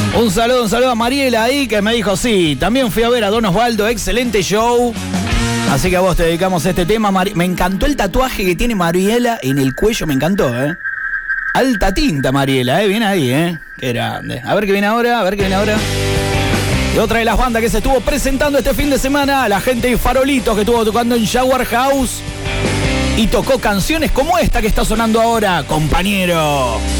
Un saludo a Mariela ahí que me dijo, sí, también fui a ver a Don Osvaldo, excelente show. Así que a vos te dedicamos este tema. Me encantó el tatuaje que tiene Mariela en el cuello, me encantó, Alta tinta, Mariela, bien ahí, Qué grande. A ver qué viene ahora, Y otra de las bandas que se estuvo presentando este fin de semana, la gente de Farolitos que estuvo tocando en Jaguar House y tocó canciones como esta que está sonando ahora, compañero.